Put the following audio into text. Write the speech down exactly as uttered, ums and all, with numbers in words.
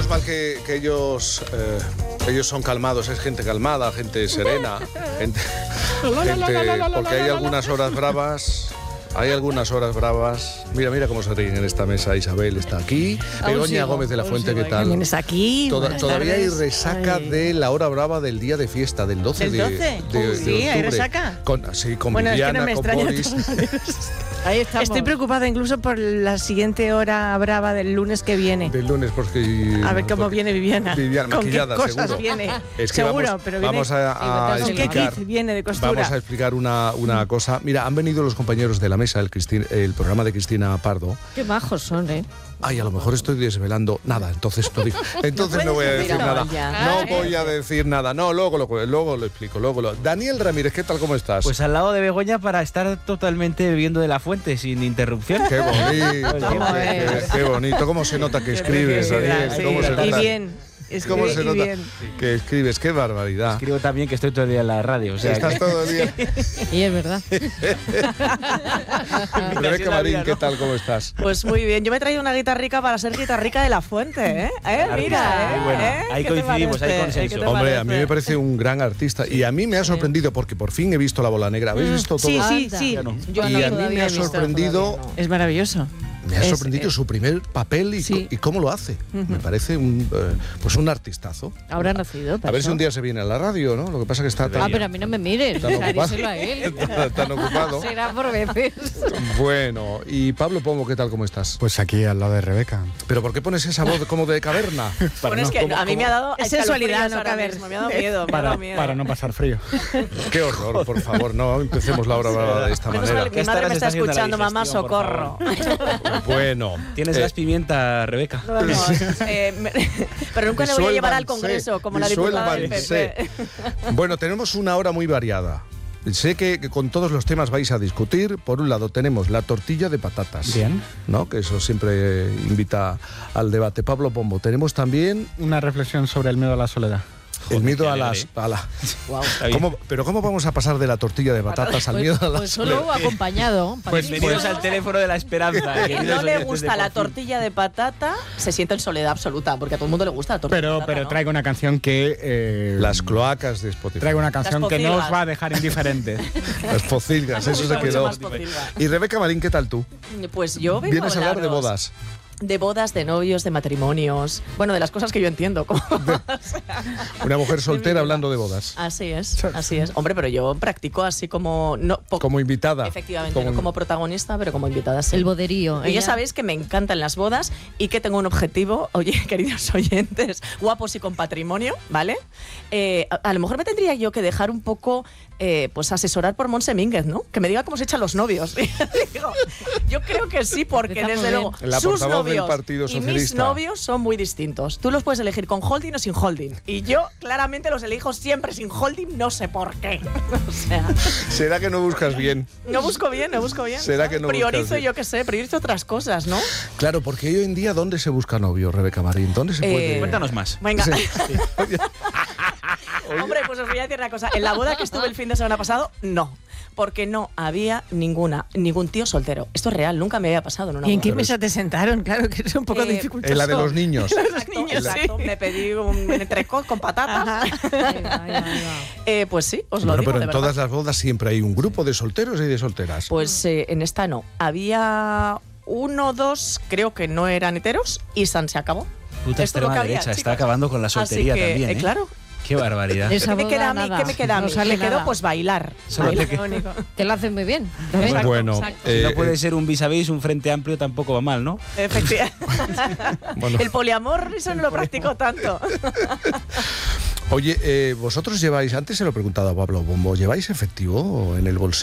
mal que, que ellos eh, ellos son calmados, es gente calmada, gente serena, gente, gente porque hay algunas horas bravas. Hay algunas horas bravas. Mira, mira cómo se ríen en esta mesa. Isabel está aquí. Begoña Gómez de la Fuente, ¿qué tal? También está aquí. Toda, todavía hay resaca Ay. de la hora brava del día de fiesta, del doce de, de, de, de sí, octubre. ¿Hay resaca? Con, sí, con bueno, Viviana, es que no con Boris. Ahí estamos. Estoy preocupada incluso por la siguiente hora brava del lunes que viene. Del lunes, porque... A ver cómo porque, viene Viviana. Viviana ¿Con maquillada, qué cosas seguro. viene? Es que seguro, vamos, pero viene... Vamos a, a ¿Con explicar... qué kit viene de costura? Vamos a explicar una, una cosa. Mira, han venido los compañeros de la mesa, el, Cristina, el programa de Cristina Pardo. Qué majos son, ¿eh? Ay, a lo mejor estoy desvelando nada, entonces no digo. Entonces no voy a decir nada. No voy a decir nada. No, luego lo, luego lo explico. Luego lo... Daniel Ramírez, ¿qué tal? ¿Cómo estás? Pues al lado de Begoña para estar totalmente bebiendo de la fuente sin interrupción. Qué bonito, qué, qué, qué bonito. ¿Cómo se nota que escribes, Daniel? Sí, ¿Cómo se nota? Y bien. ¿Cómo se nota bien. que escribes? ¡Qué barbaridad! Escribo también que estoy todo el día en la radio. O sea, Estás que... todo el día. Y es verdad. Rebeca Marín, ¿qué tal? ¿Cómo estás? Pues muy bien. Yo me he traído una guitarrica para ser guitarrica de la Fuente, ¿eh? ¿Eh? Mira, ¿eh? Bueno, ¿eh? ahí coincidimos, hay consenso. Hombre, a mí me parece un gran artista y a mí me ha sorprendido porque por fin he visto La Bola Negra. ¿Habéis visto todo? Sí, sí, sí. No. Yo y no a mí me ha sorprendido... no. Es maravilloso. Me ha Es, sorprendido es, su primer papel y, sí. y cómo lo hace. Uh-huh. Me parece un, eh, pues un artistazo. Habrá nacido. A ver si un día se viene a la radio, ¿no? Lo que pasa es que está tan... Ah, pero a mí no me mires. Tan ocupado. A él. tan, tan ocupado. Será por veces. Bueno, y Pablo Pombo, ¿qué tal? ¿Cómo estás? Pues aquí al lado de Rebeca. ¿Pero por qué pones esa voz como de caverna? Bueno, no, es que ¿cómo, a mí me ha dado... Es sensualidad, no caverna. Me ha dado miedo. Me ha para, dado miedo. para no pasar frío. Qué horror, por favor, no empecemos la hora brava de esta Menos manera. mal, mi madre me está escuchando, mamá, socorro. Bueno. ¿Tienes eh, gas pimienta, Rebeca? No, no, eh, me, pero nunca le voy a llevar al Congreso, como la diputada del P P. Bueno, tenemos una hora muy variada. Sé que, que con todos los temas vais a discutir. Por un lado tenemos la tortilla de patatas. Bien. ¿No? Que eso siempre invita al debate. Pablo Pombo, tenemos también... Una reflexión sobre el miedo a la soledad. El miedo a las... A la, wow. ¿Cómo, pero ¿cómo vamos a pasar de la tortilla de patatas al pues, miedo a la Pues solo soledad? acompañado. Pues venidos al teléfono de la esperanza. Que no le gusta la tortilla de patata, se siente en soledad absoluta, porque a todo el mundo le gusta la tortilla pero, de patata, Pero ¿no? traigo una canción que... Eh, Las cloacas de Spotify. Traigo una canción que no os va a dejar indiferentes. Las pocilgas, eso se quedó. Y Rebeca Marín, ¿qué tal tú? Pues yo vengo Vienes a hablar de hablaros bodas. De bodas, de novios, de matrimonios. Bueno, de las cosas que yo entiendo. Como, o sea, una mujer soltera hablando de bodas. Así es, así es. Hombre, pero yo practico así como... No, po- como invitada. Efectivamente, como... no como protagonista, pero como invitada. Sí. El boderío. Y ya sabéis que me encantan las bodas y que tengo un objetivo. Oye, queridos oyentes, guapos y con patrimonio, ¿vale? Eh, a, a lo mejor me tendría yo que dejar un poco, eh, pues asesorar por Montse Mínguez, ¿no? Que me diga cómo se echan los novios. Digo, yo creo que sí, porque Está desde luego la sus novios del Partido y mis Socialista. novios son muy distintos. Tú los puedes elegir con holding o sin holding. Y yo claramente los elijo siempre sin holding, no sé por qué. O sea, ¿será que no buscas bien? no busco bien, no busco bien. ¿Será que no Priorizo, buscas bien? yo qué sé, priorizo otras cosas, ¿no? Claro, porque hoy en día, ¿dónde se busca novio, Rebeca Marín? ¿Dónde se Eh, puede...? Cuéntanos más. Venga. Sí, sí. Oye. Hombre, pues os voy a decir una cosa. En la boda que estuve el fin de semana pasado, no. Porque no había ninguna, ningún tío soltero. Esto es real, nunca me había pasado en una ¿Y en boda. qué mesa te sentaron? Claro que es un poco Eh, dificultoso. En la de los niños. Exacto, niños, exacto. sí. Me pedí un entrecot con patatas. Ahí va, ahí va, ahí va. Eh, pues sí, os lo Bueno, digo pero de en verdad. todas las bodas siempre hay un grupo de solteros y de solteras. Pues eh, en esta no. Había uno, dos, creo que no eran heteros y San se acabó. Puta Esto es lo extrema que había, derecha, está chicos. acabando con la soltería Así que, también, ¿eh? eh, claro. Qué barbaridad. Esa ¿Qué me boda, queda a mí? nada. ¿Qué me queda a No mí? sale me quedó nada. pues bailar. Solo Bailar, te- lo único. Que lo hacen muy bien. ¿también? Exacto, bueno, exacto. eh, Si no puede ser un vis a vis, un frente amplio tampoco va mal, ¿no? Efectivamente. Bueno. El poliamor, eso no lo practico tanto. Oye, eh, vosotros lleváis, antes se lo he preguntado a Pablo Pombo, ¿lleváis efectivo en el bolsillo?